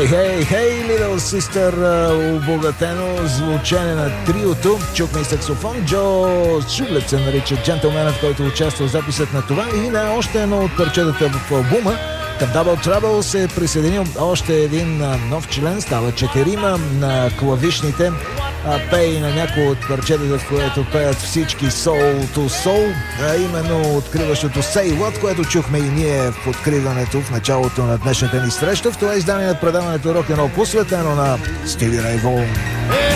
Hey, hey, Little Sister, обогатено звучане на триото. Чухме и саксофон. Джо Шублет се нарича джентълменът, който участва в записът на това и на още едно от парчетата в албума. Към Double Trouble се е присъединил още един нов член, става 4 на клавишните. Пее на някои от парчетата, в което пеят всички Soul to Soul, а именно откриващото Say What, което чухме и ние в откриването в началото на днешната ни среща. В това издание на предаването Rock'n'Roll, посветено на Стиви Рей Вон.